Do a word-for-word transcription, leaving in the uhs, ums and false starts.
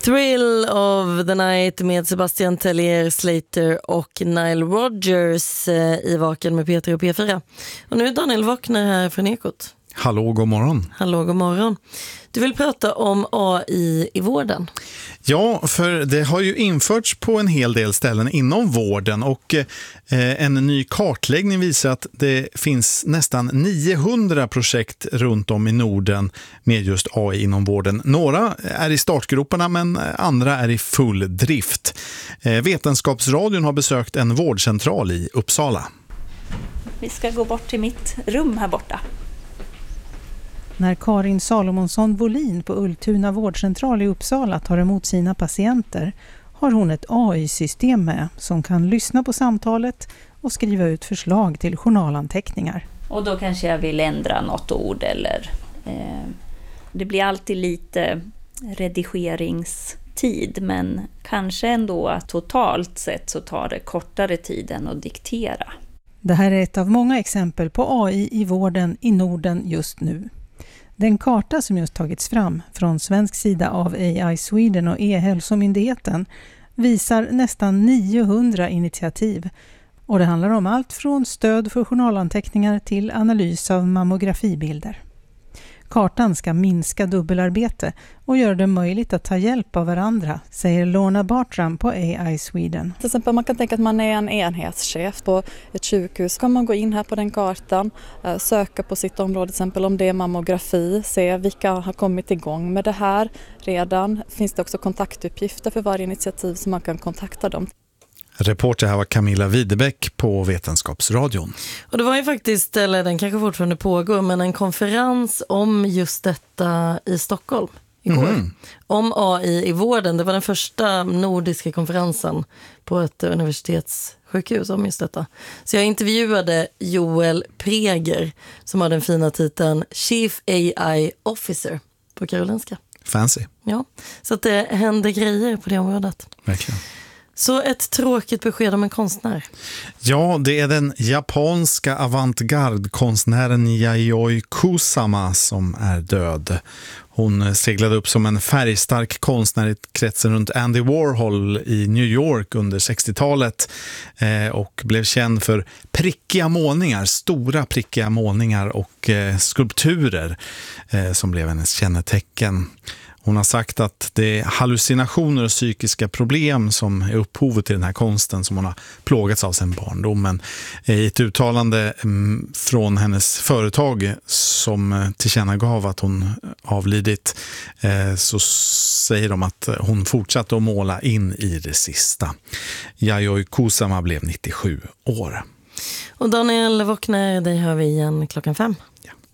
Thrill of the Night med Sebastian Tellier, Slater och Nile Rodgers i Vaken med Peter och P fyra. Och nu är Daniel Vaknar här från Ekot. Hallå, god morgon. Hallå, god morgon. Du vill prata om A I i vården. Ja, för det har ju införts på en hel del ställen inom vården och eh, en ny kartläggning visar att det finns nästan niohundra projekt runt om i Norden med just A I inom vården. Några är i startgroparna men andra är i full drift. Eh, Vetenskapsradion har besökt en vårdcentral i Uppsala. Vi ska gå bort till mitt rum här borta. När Karin Salomonsson Bolin på Ultuna vårdcentral i Uppsala tar emot sina patienter har hon ett A I-system med som kan lyssna på samtalet och skriva ut förslag till journalanteckningar. Och då kanske jag vill ändra något ord eller eh, det blir alltid lite redigeringstid, men kanske ändå att totalt sett så tar det kortare tid än att diktera. Det här är ett av många exempel på A I i vården i Norden just nu. Den karta som just tagits fram från svensk sida av A I Sweden och E-hälsomyndigheten visar nästan niohundra initiativ. Och det handlar om allt från stöd för journalanteckningar till analys av mammografibilder. Kartan ska minska dubbelarbete och göra det möjligt att ta hjälp av varandra, säger Lorna Bartram på A I Sweden. Till exempel man kan tänka att man är en enhetschef på ett sjukhus. Kan man gå in här på den kartan, söka på sitt område, till exempel om det är mammografi, se vilka har kommit igång med det här redan. Finns det också kontaktuppgifter för varje initiativ så man kan kontakta dem. Reporter här var Camilla Widebäck på Vetenskapsradion. Och det var ju faktiskt, eller den kanske fortfarande pågår, men en konferens om just detta i Stockholm igår. Mm. Om A I i vården. Det var den första nordiska konferensen på ett universitetssjukhus om just detta. Så jag intervjuade Joel Preger som har den fina titeln Chief A I Officer på Karolinska. Fancy. Ja, så att det händer grejer på det området. Verkligen. Så ett tråkigt besked om en konstnär. Ja, det är den japanska avantgarde-konstnären Yayoi Kusama som är död. Hon seglade upp som en färgstark konstnär i kretsen runt Andy Warhol i New York under sextiotalet eh, och blev känd för prickiga målningar, stora prickiga målningar och eh, skulpturer eh, som blev hennes kännetecken. Hon har sagt att det är hallucinationer och psykiska problem som är upphovet till den här konsten som hon har plågats av sedan barndomen. I ett uttalande från hennes företag som tillkännagav att hon avlidit så säger de att hon fortsatte att måla in i det sista. Yayoi Kusama blev nittiosju år. Och Daniel Vaknar, dig hör vi igen klockan fem. Ja.